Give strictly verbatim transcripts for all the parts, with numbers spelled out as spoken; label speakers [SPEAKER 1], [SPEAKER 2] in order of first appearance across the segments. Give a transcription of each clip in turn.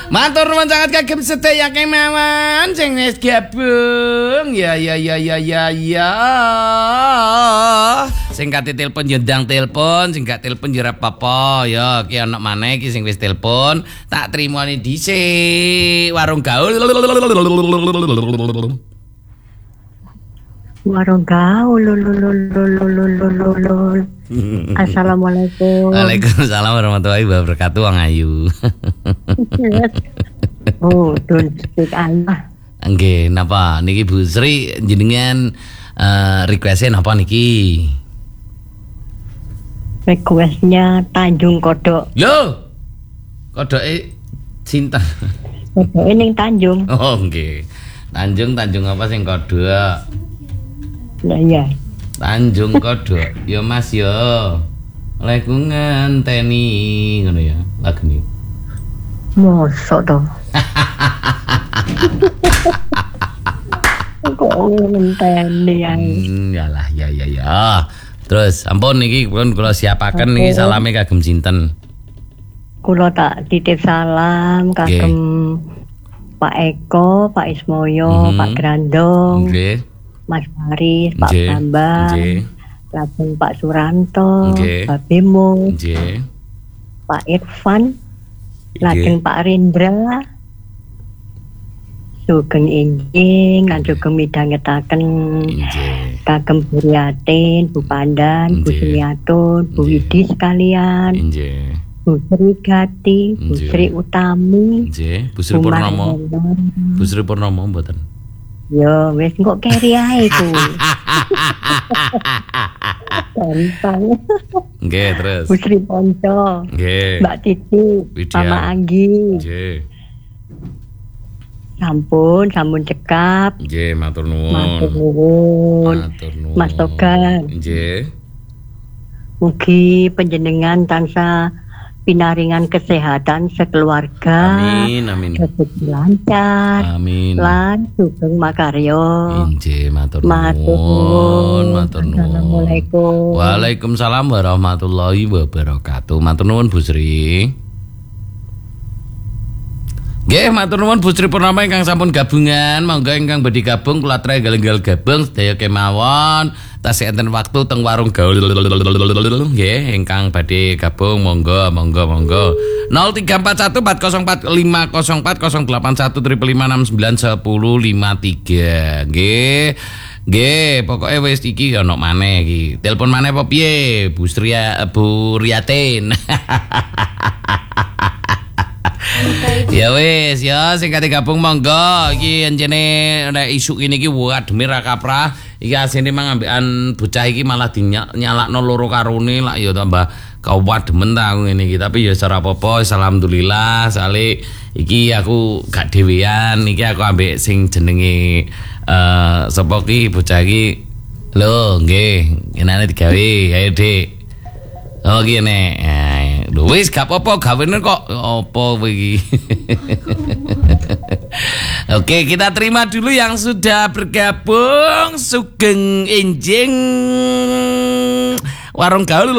[SPEAKER 1] Matur nuwun sangat kagem sedaya kemawon sing wis gabung. Ya ya ya ya ya ya. Sing kate telepon yo ndang telepon, sing gak telepon yo ora apa-apa. Ya ki ana maneh iki sing wis telepon, tak trimoni dhisik. Warung gaul.
[SPEAKER 2] Warung gaul. Assalamualaikum.
[SPEAKER 1] Waalaikumsalam warahmatullahi wabarakatuh. Wong ayu.
[SPEAKER 2] Oh, don't speak Allah.
[SPEAKER 1] Nggih, napa niki Bu Sri jenengan uh, request-e napa niki?
[SPEAKER 2] Requestnya Tanjung Kodok.
[SPEAKER 1] Lho. Kodoke cinta.
[SPEAKER 2] Kodoke ning Tanjung.
[SPEAKER 1] Oh, nggih. Tanjung Tanjung apa sing kodok?
[SPEAKER 2] Lah iya.
[SPEAKER 1] Tanjung Kodok. Yo Mas yo. Oleh ku ngenteni ngono ya lagune.
[SPEAKER 2] Mosok to. Kok ngenteni ya.
[SPEAKER 1] Hmm, yalah ya ya ya. Terus ampun niki pun kula siapaken niki salame kagem sinten?
[SPEAKER 2] Kula tak titip salam kagem Pak Eko, Pak Ismoyo,
[SPEAKER 1] mm-hmm.
[SPEAKER 2] Pak Grandong.
[SPEAKER 1] Nggih.
[SPEAKER 2] Mas Faris, Pak Bambang, lajeng Pak Suranto, Pak Bimo, Pak Irfan, lajeng Pak Rindra, sugeng enjing lan sugeng midhangetaken kagem Bu Riatin, Bu Pandan, Bu Sumiatun, Bu Widi sekalian, Bu Sri Gati, Bu Sri Utami,
[SPEAKER 1] Bu Sri Purnomo, Bu Sri Purnomo mboten.
[SPEAKER 2] Yo, wis kok keri ae ku. Gampang.
[SPEAKER 1] Nggih, terus.
[SPEAKER 2] Bu Sri Ponco.
[SPEAKER 1] Nggih.
[SPEAKER 2] Mbak Titi, Mama Anggi.
[SPEAKER 1] Nggih.
[SPEAKER 2] Sampun, sampun cekap.
[SPEAKER 1] Nggih, matur nuwun.
[SPEAKER 2] Matur nuwun.
[SPEAKER 1] Matur nuwun.
[SPEAKER 2] Mas Togar.
[SPEAKER 1] Nggih.
[SPEAKER 2] Mugi panjenengan tansah pinaringan kesehatan sekeluarga.
[SPEAKER 1] Amin, amin.
[SPEAKER 2] Rezeki lancar.
[SPEAKER 1] Amin.
[SPEAKER 2] Lan sugeng makarya.
[SPEAKER 1] Injih, matur nuwun. Matur nuwun.
[SPEAKER 2] Assalamualaikum.
[SPEAKER 1] Waalaikumsalam warahmatullahi wabarakatuh. Matur nuwun Bu Sri. Nggih, matur nuwun Bu Sri Purnama ingkang sampun gabungan, monggo ingkang badhe gabung kula trenggal-enggal gabung sedaya kemawon. Tasih enten waktu teng warung gaul. Nggih, ingkang badhe gabung monggo monggo monggo. nol tiga empat satu empat nol empat lima nol empat nol delapan satu lima lima enam sembilan satu lima tiga. Nggih. Nggih, pokoke wis iki ana maneh iki. Telepon maneh apa piye? Bu Sri Bu Riatin. Ya wis ya sing kate gabung monggo iki enjene nek isu ini iki wademe ra kaprah iki asine mang ambekan bocah iki malah dinyalakno loro karone lak ya tambah kawademen ta aku ngene iki tapi ya ora apa-apa alhamdulillah sale iki aku gak dhewean iki aku ambek sing jenenge eh sapa ki bocah iki lho nggih enane digawe ayo Dik. Oh gini, lho wis gak apa-apa gawene kok apa iki. Oke, kita terima dulu yang sudah bergabung. Sugeng enjing warung gaul.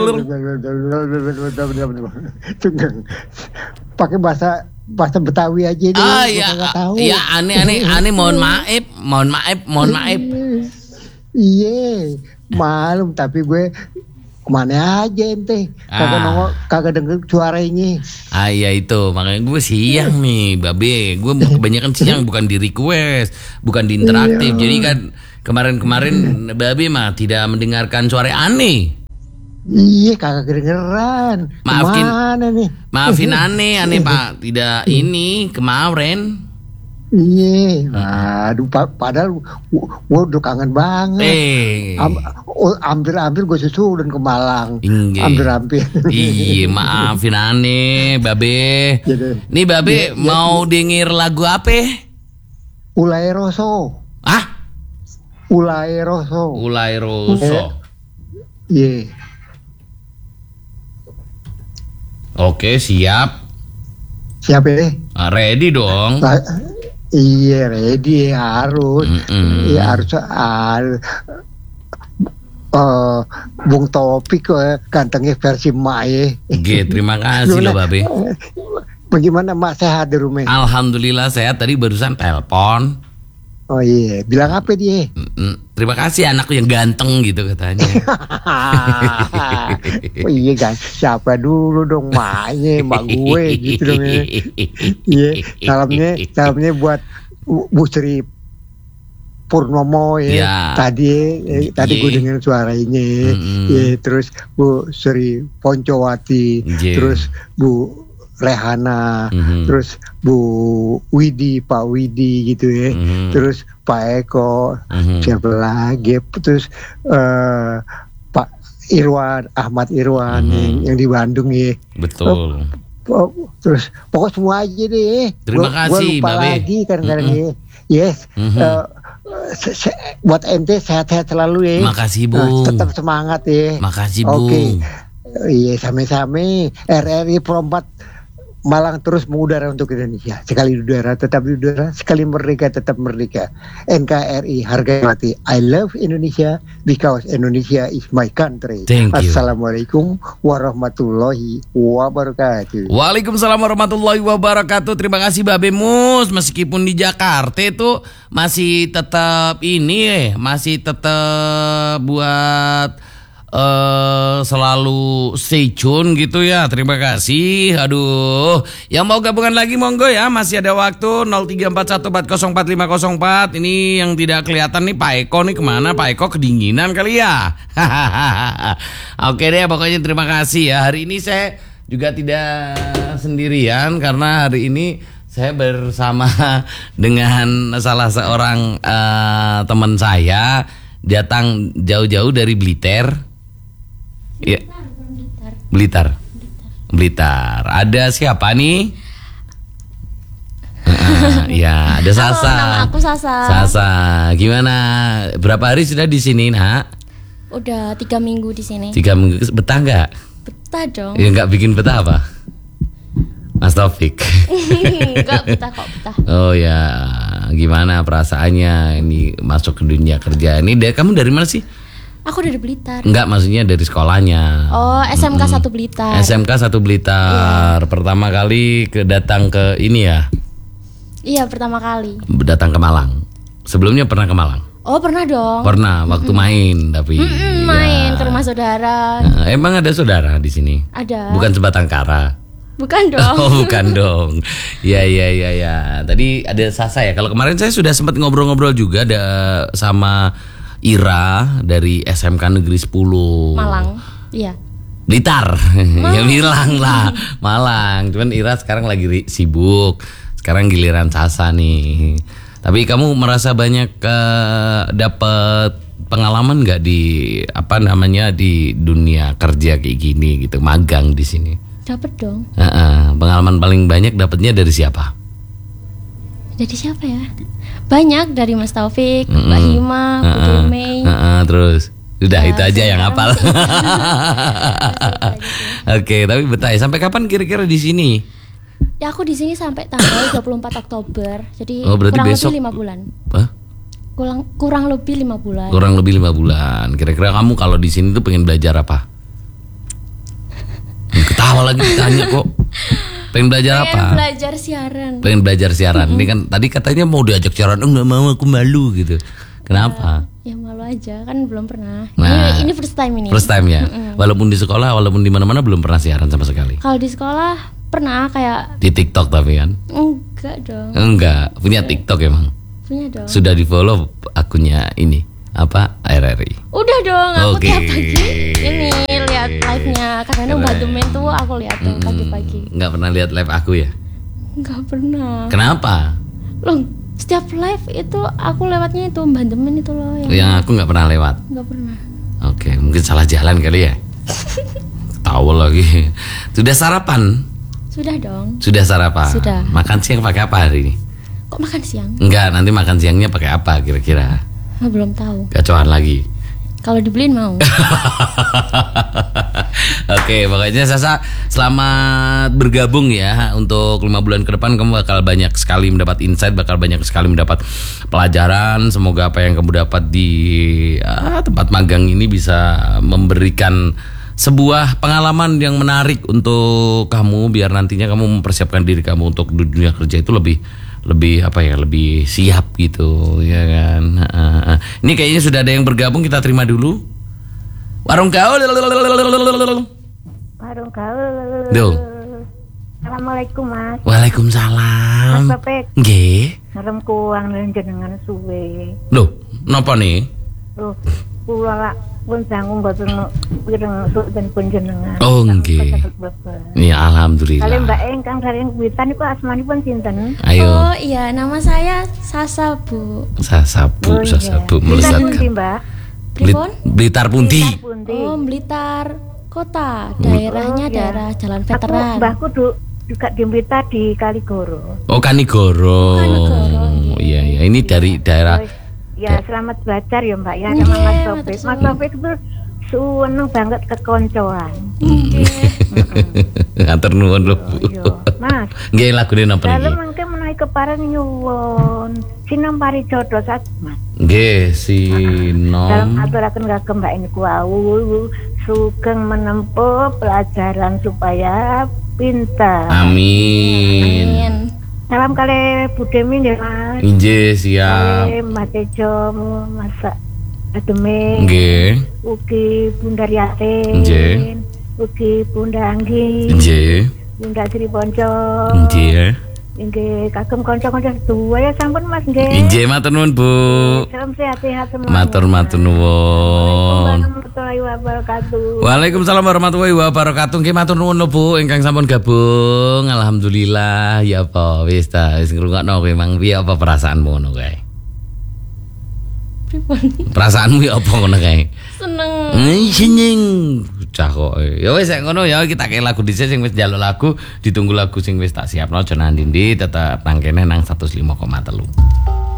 [SPEAKER 3] Pakai bahasa bahasa Betawi aja deh.
[SPEAKER 1] Ah ya, ya aneh-aneh aneh mohon maaf, mohon maaf, mohon maaf.
[SPEAKER 3] Iya, malum tapi gue kemana aja ente kagak ah. nongol kagak denger suaranya.
[SPEAKER 1] Ah iya itu makanya gue siang nih babe gue kebanyakan siang bukan di request bukan di interaktif jadi kan kemarin-kemarin babe mah tidak mendengarkan suara aneh.
[SPEAKER 3] Iya kagak kedengeran.
[SPEAKER 1] Maafin
[SPEAKER 3] kemana nih
[SPEAKER 1] maafin aneh aneh pak tidak ini kemarin.
[SPEAKER 3] Iya, aduh padahal gue udah kangen banget.
[SPEAKER 1] Eh,
[SPEAKER 3] Am, hampir-hampir gue susulin ke Malang.
[SPEAKER 1] Hampir-hampir. Iya, maafin aneh, babe. Jadi, nih babe ya, mau ya, denger lagu apa?
[SPEAKER 3] Ulai Roso.
[SPEAKER 1] Ah?
[SPEAKER 3] Ulai Roso.
[SPEAKER 1] Ulai Roso.
[SPEAKER 3] Iya. Yeah.
[SPEAKER 1] Oke, siap.
[SPEAKER 3] Siap ya?
[SPEAKER 1] Ah, ready dong.
[SPEAKER 3] Nah, iya ready harus, mm-mm. ya harus uh, uh, Bung Topik uh, gantengnya versi Mae.
[SPEAKER 1] Oke, terima kasih loh babe.
[SPEAKER 3] Bagaimana Mak, sehat di rumah?
[SPEAKER 1] Alhamdulillah sehat, tadi barusan telepon.
[SPEAKER 3] Oh iya, bilang apa dia?
[SPEAKER 1] Terima kasih anakku yang ganteng gitu katanya.
[SPEAKER 3] Oh iya kan, siapa dulu dong maknya, mak gue gitu dong ya. Iya, salamnya, salamnya buat Bu Sri Purnomo ya.
[SPEAKER 1] Ya.
[SPEAKER 3] Tadi eh, tadi gue dengar suaranya.
[SPEAKER 1] Mm-mm.
[SPEAKER 3] Ya, terus Bu Sri Poncowati,
[SPEAKER 1] Yeah.
[SPEAKER 3] terus Bu Rehana,
[SPEAKER 1] Mm-hmm.
[SPEAKER 3] terus Bu Widi, Pak Widi gitu ya,
[SPEAKER 1] Mm-hmm.
[SPEAKER 3] terus Pak Eko,
[SPEAKER 1] Mm-hmm.
[SPEAKER 3] siapa lagi, terus eh, Pak Irwan, Ahmad Irwan
[SPEAKER 1] Mm-hmm.
[SPEAKER 3] yang, yang di Bandung ya.
[SPEAKER 1] Betul.
[SPEAKER 3] Oh, terus pokok semua aja deh.
[SPEAKER 1] Terima
[SPEAKER 3] Gua-
[SPEAKER 1] kasih,
[SPEAKER 3] gua lupa
[SPEAKER 1] Babe.
[SPEAKER 3] lagi kadang-kadang
[SPEAKER 1] Mm-mm.
[SPEAKER 3] ya. Yes.
[SPEAKER 1] Mhm.
[SPEAKER 3] eh, se- se- buat ente sehat-sehat selalu ya.
[SPEAKER 1] Makasih,
[SPEAKER 3] Eh,
[SPEAKER 1] Bung.
[SPEAKER 3] tetap semangat ya.
[SPEAKER 1] Makasih,
[SPEAKER 3] Oke.
[SPEAKER 1] Bung.
[SPEAKER 3] Iya, sama-sama. R R I Pro empat Malang terus mengudara untuk Indonesia. Sekali di udara tetap di udara, sekali merdeka tetap merdeka. N K R I harga mati. I love Indonesia because Indonesia is my country.
[SPEAKER 1] Thank you.
[SPEAKER 3] Assalamualaikum warahmatullahi wabarakatuh.
[SPEAKER 1] Waalaikumsalam warahmatullahi wabarakatuh. Terima kasih Babe Mus. Meskipun di Jakarta itu masih tetap ini eh, masih tetap buat eh selalu stay tune gitu ya. Terima kasih. Aduh, yang mau gabungan lagi monggo ya, masih ada waktu. Nol tiga empat satu empat nol empat lima nol empat. Ini yang tidak kelihatan nih Pak Eko nih kemana? Pak Eko kedinginan kali ya. Oke deh, pokoknya terima kasih ya. Hari ini saya juga tidak sendirian karena hari ini saya bersama dengan salah seorang eh, teman saya, datang jauh-jauh dari Blitar. Ya. Blitar. Blitar. Ada siapa nih? Uh, ya, ada Sasa.
[SPEAKER 4] Halo, nama aku Sasa.
[SPEAKER 1] Sasa, gimana? Berapa hari sudah di sini, Nak?
[SPEAKER 4] Udah tiga minggu di sini.
[SPEAKER 1] Tiga minggu. Betah nggak?
[SPEAKER 4] Betah dong.
[SPEAKER 1] Ya nggak bikin betah apa? Mas Taufik.
[SPEAKER 4] Enggak betah kok betah.
[SPEAKER 1] Oh ya, gimana perasaannya ini masuk ke dunia kerja? Ini dari kamu dari mana sih?
[SPEAKER 4] Aku dari Blitar.
[SPEAKER 1] Enggak, maksudnya dari sekolahnya.
[SPEAKER 4] Oh, S M K satu Blitar.
[SPEAKER 1] S M K satu Blitar. Pertama kali ke datang ke ini ya,
[SPEAKER 4] Iya, pertama kali.
[SPEAKER 1] datang ke Malang. Sebelumnya pernah ke Malang?
[SPEAKER 4] Oh, pernah dong.
[SPEAKER 1] Pernah, waktu main tapi.
[SPEAKER 4] Mm-mm, main ke rumah saudara.
[SPEAKER 1] Nah, emang ada saudara di sini?
[SPEAKER 4] Ada.
[SPEAKER 1] Bukan sebatang kara.
[SPEAKER 4] Bukan dong.
[SPEAKER 1] Oh, bukan dong. Ya, ya, ya, ya. Tadi ada Sasa ya. Kalau kemarin saya sudah sempat ngobrol-ngobrol juga ada sama Ira dari S M K Negeri sepuluh
[SPEAKER 4] Malang. Iya.
[SPEAKER 1] Blitar. Ya bilang lah Malang. Cuman Ira sekarang lagi ri- sibuk. Sekarang giliran Sasa nih. Tapi kamu merasa banyak uh, dapat pengalaman nggak di apa namanya di dunia kerja kayak gini gitu, magang di sini?
[SPEAKER 4] Dapat dong.
[SPEAKER 1] Uh-uh. Pengalaman paling banyak dapatnya dari siapa?
[SPEAKER 4] Dari siapa ya? Banyak, dari Mas Taufik,
[SPEAKER 1] Mm-mm.
[SPEAKER 4] Mbak Hima, Bu
[SPEAKER 1] Uh-uh.
[SPEAKER 4] Dumei.
[SPEAKER 1] Uh-uh, terus udah
[SPEAKER 4] Ya,
[SPEAKER 1] itu aja yang
[SPEAKER 4] sekarang-
[SPEAKER 1] hafal. Oke, tapi betah ya. Sampai kapan kira-kira di sini?
[SPEAKER 4] Ya aku di sini sampai tanggal dua puluh empat Oktober. Jadi
[SPEAKER 1] Oh, berarti
[SPEAKER 4] kurang
[SPEAKER 1] besok-
[SPEAKER 4] lebih lima bulan.
[SPEAKER 1] Hah?
[SPEAKER 4] Kurang kurang lebih lima bulan.
[SPEAKER 1] Kurang lebih lima bulan. Kira-kira kamu kalau di sini tuh pengen belajar apa? Ketawa lagi ditanya kok. Pengen belajar
[SPEAKER 4] Pengen
[SPEAKER 1] apa?
[SPEAKER 4] belajar siaran.
[SPEAKER 1] Pengen belajar siaran. Ini kan tadi katanya mau diajak siaran, oh nggak mau, aku malu gitu. Kenapa?
[SPEAKER 4] Ya malu aja, kan belum pernah.
[SPEAKER 1] Nah,
[SPEAKER 4] ini, ini first time ini.
[SPEAKER 1] First time ya. Walaupun di sekolah, walaupun di mana-mana belum pernah siaran sama sekali.
[SPEAKER 4] Kalau di sekolah pernah kayak
[SPEAKER 1] Di TikTok tapi kan?
[SPEAKER 4] enggak dong.
[SPEAKER 1] Enggak, punya TikTok emang.
[SPEAKER 4] Punya dong.
[SPEAKER 1] Sudah di follow akunnya ini apa R R I.
[SPEAKER 4] Udah dong, aku
[SPEAKER 1] Oke.
[SPEAKER 4] tiap pagi ini lihat live-nya. Kadang-kadang
[SPEAKER 1] Keren.
[SPEAKER 4] bantu men tuh aku lihat tuh pagi-pagi.
[SPEAKER 1] Nggak pernah lihat live aku ya?
[SPEAKER 4] Enggak pernah.
[SPEAKER 1] Kenapa?
[SPEAKER 4] Loh, setiap live itu aku lewatnya itu bandemen itu loh yang
[SPEAKER 1] Yang aku nggak pernah lewat.
[SPEAKER 4] enggak pernah.
[SPEAKER 1] Oke, mungkin salah jalan kali ya. Tahu lagi. Sudah sarapan?
[SPEAKER 4] Sudah dong.
[SPEAKER 1] Sudah sarapan.
[SPEAKER 4] Sudah.
[SPEAKER 1] Makan siang pakai apa hari ini?
[SPEAKER 4] Kok makan siang?
[SPEAKER 1] Enggak, nanti makan siangnya pakai apa kira-kira?
[SPEAKER 4] Ah, belum tahu.
[SPEAKER 1] Gacoan lagi.
[SPEAKER 4] Kalau dibeliin mau.
[SPEAKER 1] Oke, pokoknya Sasa selamat bergabung ya. Untuk lima bulan ke depan kamu bakal banyak sekali mendapat insight, bakal banyak sekali mendapat pelajaran. Semoga apa yang kamu dapat di ah, tempat magang ini bisa memberikan sebuah pengalaman yang menarik untuk kamu biar nantinya kamu mempersiapkan diri kamu untuk dunia kerja itu lebih lebih apa ya lebih siap gitu ya kan. Ini kayaknya sudah ada yang bergabung, kita terima dulu. Warung gaul.
[SPEAKER 5] Warung gaul.
[SPEAKER 1] Duh.
[SPEAKER 5] Assalamualaikum Mas.
[SPEAKER 1] Waalaikumsalam.
[SPEAKER 5] Mas Topik.
[SPEAKER 1] Nggih.
[SPEAKER 5] Ngerem kuang jenengan suwe.
[SPEAKER 1] Loh, napa nih?
[SPEAKER 5] Loh, kula lak pun sanggup mboten pireng dan pun jenengan.
[SPEAKER 1] Oh nggih. Iya alhamdulillah.
[SPEAKER 5] Kali Mbak Engkang dari Witan iku asmanipun sinten?
[SPEAKER 1] Ayo.
[SPEAKER 4] Oh iya, nama saya Sasa Bu.
[SPEAKER 1] Sasa Bu,
[SPEAKER 5] Oh,
[SPEAKER 1] Sasa
[SPEAKER 5] iya.
[SPEAKER 1] Bu
[SPEAKER 5] Blitar
[SPEAKER 1] melesatkan.
[SPEAKER 5] pundi, Mbak?
[SPEAKER 4] Pripun?
[SPEAKER 1] Blitar Pundi.
[SPEAKER 5] Blitar pundi.
[SPEAKER 4] Oh, Blitar Kota. Daerahnya
[SPEAKER 5] Oh, iya.
[SPEAKER 4] daerah Jalan
[SPEAKER 5] Aku
[SPEAKER 4] Veteran.
[SPEAKER 5] mbahku du, juga di Blitar di Kaligoro.
[SPEAKER 1] Oh Kanigoro.
[SPEAKER 4] Kanigoro,
[SPEAKER 1] Iya iya, ini dari daerah.
[SPEAKER 5] Ya, selamat belajar ya Mbak ya
[SPEAKER 4] Nggih,
[SPEAKER 5] sama Mas
[SPEAKER 4] matur
[SPEAKER 5] Topik. Mas
[SPEAKER 4] suwun.
[SPEAKER 5] Topik itu seneng banget kekoncoan.
[SPEAKER 1] Ngatur nuwun lho Bu.
[SPEAKER 5] Iya, Mas.
[SPEAKER 1] Nggih lagune napa
[SPEAKER 5] Lalu
[SPEAKER 1] niki?
[SPEAKER 5] mungkin menawi kepareng nyuwun sinam parijodo sak Mas.
[SPEAKER 1] Nggih
[SPEAKER 5] Dalam
[SPEAKER 1] sinom.
[SPEAKER 5] aturaken kagem Mbak ini kuau sugeng menempuh pelajaran supaya pintar.
[SPEAKER 1] Amin.
[SPEAKER 4] Amin.
[SPEAKER 5] Salam kali Bu Demi ya Mas.
[SPEAKER 1] Nggih siap.
[SPEAKER 5] Kali Mas Tejo masak ademe.
[SPEAKER 1] Nggih.
[SPEAKER 5] Ugi Bunda Riatin.
[SPEAKER 1] Nggih.
[SPEAKER 5] Ugi Bunda Anggi.
[SPEAKER 1] Nggih.
[SPEAKER 5] Bunda Sri Ponco.
[SPEAKER 1] Nggih.
[SPEAKER 5] Nggih, kagem kanca-kanca sedaya ya sampun Mas nggih.
[SPEAKER 1] Nggih matur nuwun Bu.
[SPEAKER 5] Salam sehat-sehat semua.
[SPEAKER 1] Matur matur nuwun.
[SPEAKER 5] Warahmatullahi wabarakatuh.
[SPEAKER 1] Waalaikumsalam warahmatullahi wabarakatuh. Nggih matur nuwun lho Bu ingkang sampun gabung. Alhamdulillah ya apa wis ta wis ngrungokno kowe mang piye apa perasaanmu ngono kae.
[SPEAKER 4] Pripun?
[SPEAKER 1] Perasaanmu ya apa ngono kae?
[SPEAKER 4] Seneng.
[SPEAKER 1] Nih seneng cah kok. Ya wis nek ngono ya kita kayak lagu dhisik sing wis njaluk lagu, ditunggu lagu sing wis tak siapno aja nang ndi tetep nang kene nang seratus lima koma tiga.